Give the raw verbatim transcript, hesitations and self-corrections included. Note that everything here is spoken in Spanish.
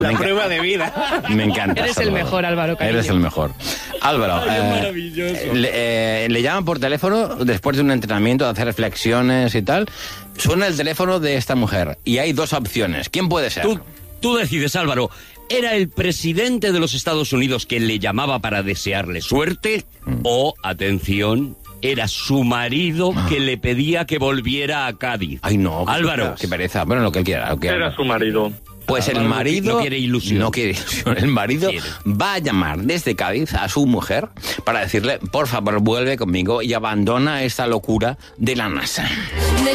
La Me prueba de vida. Me encanta. Eres el Salvador. mejor, Álvaro, cariño. Eres el mejor. Álvaro, Ay, es eh, maravilloso. le, eh, le llaman por teléfono después de un entrenamiento, de hacer reflexiones y tal. Suena el teléfono de esta mujer y hay dos opciones. ¿Quién puede ser? Tú, tú decides, Álvaro. ¿Era el presidente de los Estados Unidos que le llamaba para desearle suerte? Mm. O, atención, era su marido Ah. que le pedía que volviera a Cádiz. Ay, no. qué Álvaro. pereza, Qué pereza. Bueno, lo que él quiera. Lo que Era su marido. Pues el Álvaro marido... no quiere ilusión. No quiere ilusión. El marido Quiere. va a llamar desde Cádiz a su mujer para decirle, por favor, vuelve conmigo y abandona esta locura de la NASA.